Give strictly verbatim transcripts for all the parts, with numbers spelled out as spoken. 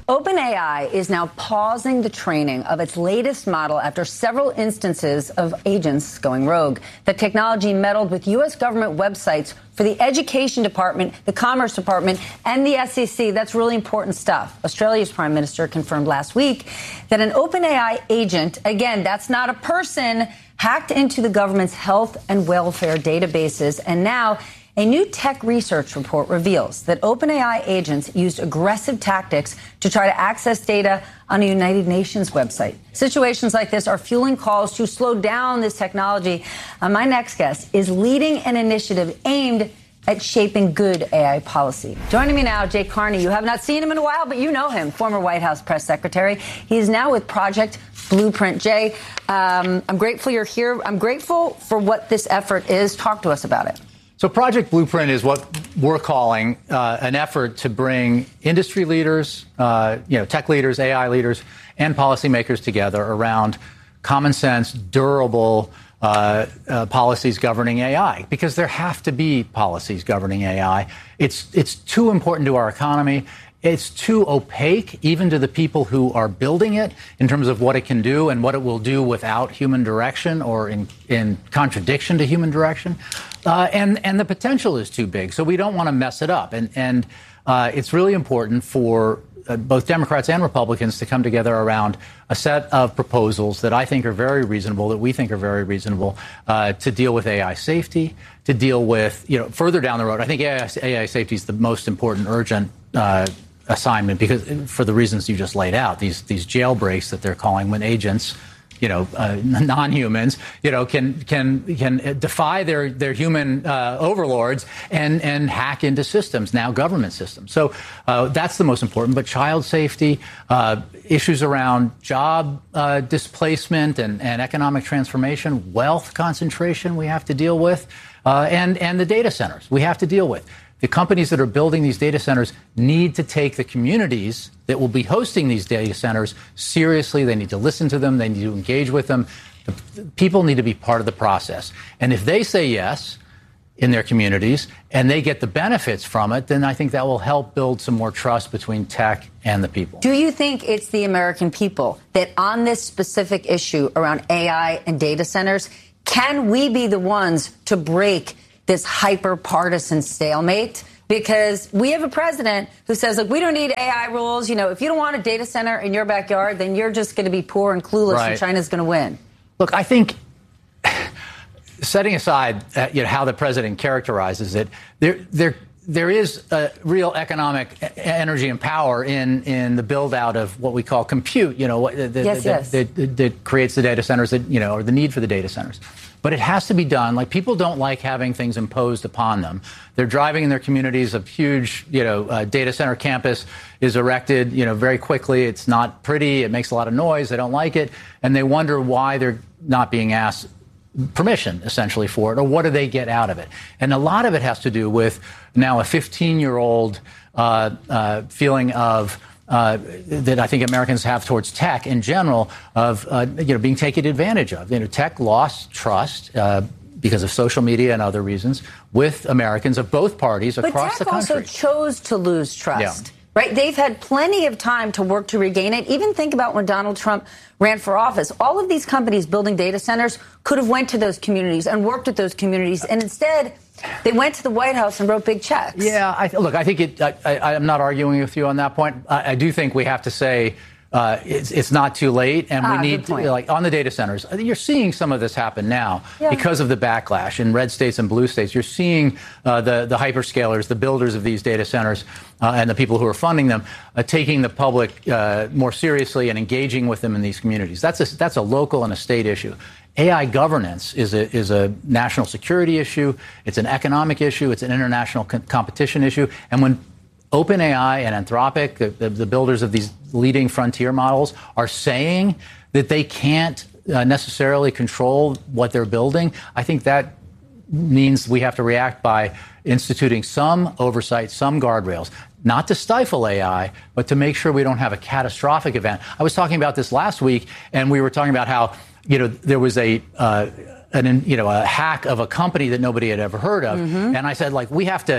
OpenAI is now pausing the training of its latest model after several instances of agents going rogue. The technology meddled with U S government websites for the Education Department, the Commerce Department, and the S E C. That's really important stuff. Australia's Prime Minister confirmed last week that an OpenAI agent, again, that's not a person, hacked into the government's health and welfare databases. And now a new tech research report reveals that OpenAI agents used aggressive tactics to try to access data on a United Nations website. Situations like this are fueling calls to slow down this technology. Uh, my next guest is leading an initiative aimed at shaping good A I policy. Joining me now, Jay Carney. You have not seen him in a while, but you know him, former White House press secretary. He is now with Project Blueprint. Jay, um, I'm grateful you're here. I'm grateful for what this effort is. Talk to us about it. So Project Blueprint is what we're calling uh, an effort to bring industry leaders, uh, you know, tech leaders, A I leaders, and policymakers together around common sense, durable uh, uh, policies governing A I, because there have to be policies governing A I. It's it's too important to our economy. It's too opaque, even to the people who are building it, in terms of what it can do and what it will do without human direction or in, in contradiction to human direction. Uh, and, and the potential is too big, so we don't want to mess it up. And, and uh, it's really important for uh, both Democrats and Republicans to come together around a set of proposals that I think are very reasonable, that we think are very reasonable, uh, to deal with A I safety, to deal with, you know, further down the road. I think A I, A I safety is the most important, urgent uh assignment, because for the reasons you just laid out, these these jailbreaks that they're calling, when agents, you know, uh, non-humans, you know, can can can defy their their human uh, overlords and and hack into systems, now government systems. So uh, that's the most important. But child safety, uh, issues around job uh, displacement and, and economic transformation, wealth concentration, we have to deal with, uh, and and the data centers we have to deal with. The companies that are building these data centers need to take the communities that will be hosting these data centers seriously. They need to listen to them. They need to engage with them. The people need to be part of the process. And if they say yes in their communities and they get the benefits from it, then I think that will help build some more trust between tech and the people. Do you think it's the American people that on this specific issue around A I and data centers, can we be the ones to break this hyper-partisan stalemate? Because we have a president who says, look, we don't need A I rules. You know, if you don't want a data center in your backyard, then you're just going to be poor and clueless, right, and China's going to win. Look, I think, setting aside uh, you know, how the president characterizes it, there there there is a real economic energy and power in in the build out of what we call compute. You know, the, the, yes, the, yes. That, that, that creates the data centers, that, you know, or the need for the data centers. But it has to be done. Like, people don't like having things imposed upon them. They're driving in their communities. A huge, you know, uh, data center campus is erected, you know, very quickly. It's not pretty. It makes a lot of noise. They don't like it. And they wonder why they're not being asked permission, essentially, for it, or what do they get out of it? And a lot of it has to do with now a fifteen-year-old uh, uh, feeling of Uh, that I think Americans have towards tech in general, of uh, you know, being taken advantage of. You know, tech lost trust uh, because of social media and other reasons with Americans of both parties across the country. But tech also chose to lose trust. Yeah. Right? They've had plenty of time to work to regain it. Even think about when Donald Trump ran for office. All of these companies building data centers could have went to those communities and worked with those communities. And instead, they went to the White House and wrote big checks. Yeah, I, look, I think it, I, I, I'm not arguing with you on that point. I, I do think we have to say uh, it's, it's not too late, and we ah, need to, like, on the data centers. I think you're seeing some of this happen now yeah. because of the backlash in red states and blue states. You're seeing uh, the, the hyperscalers, the builders of these data centers, uh, and the people who are funding them, uh, taking the public uh, more seriously and engaging with them in these communities. That's a, that's a local and a state issue. A I governance is a, is a national security issue. It's an economic issue. It's an international co- competition issue. And when OpenAI and Anthropic, the, the, the builders of these leading frontier models, are saying that they can't uh, necessarily control what they're building, I think that means we have to react by instituting some oversight, some guardrails, not to stifle A I, but to make sure we don't have a catastrophic event. I was talking about this last week, and we were talking about how, you know, there was a uh, an you know a hack of a company that nobody had ever heard of, mm-hmm. and I said, like, we have to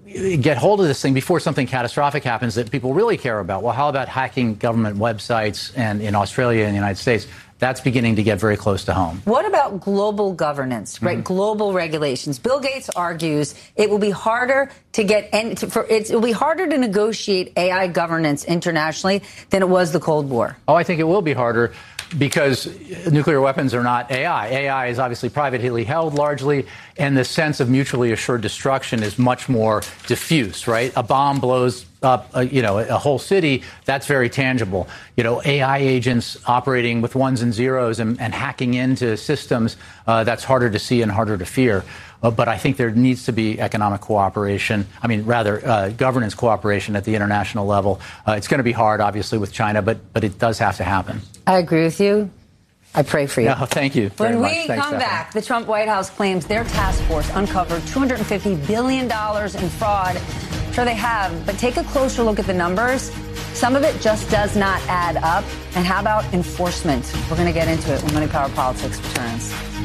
get hold of this thing before something catastrophic happens that people really care about. Well, how about hacking government websites? And in Australia and the United States, that's beginning to get very close to home. What about global governance, right? Mm-hmm. Global regulations. Bill Gates argues it will be harder to get and for it will be harder to negotiate A I governance internationally than it was the Cold War. Oh, I think it will be harder, because nuclear weapons are not A I. A I is obviously privately held largely, and the sense of mutually assured destruction is much more diffuse, right? A bomb blows up, a, you know, a whole city. That's very tangible. You know, A I agents operating with ones and zeros and, and hacking into systems, uh, that's harder to see and harder to fear. Uh, but I think there needs to be economic cooperation. I mean, rather, uh, governance cooperation at the international level. Uh, it's going to be hard, obviously, with China, but but it does have to happen. I agree with you. I pray for you. No, thank you. When very we much. Thanks, come Stephanie. back, the Trump White House claims their task force uncovered two hundred fifty billion dollars in fraud. Sure, they have, but take a closer look at the numbers. Some of it just does not add up. And how about enforcement? We're going to get into it when Money Power Politics returns.